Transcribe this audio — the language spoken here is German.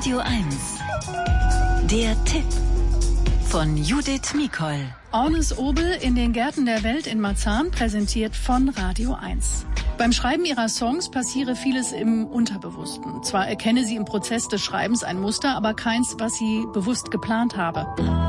Radio 1. Der Tipp von Judith Mikol. Ornes Obel in den Gärten der Welt in Marzahn, präsentiert von Radio 1. Beim Schreiben ihrer Songs passiere vieles im Unterbewussten. Zwar erkenne sie im Prozess des Schreibens ein Muster, aber keins, was sie bewusst geplant habe.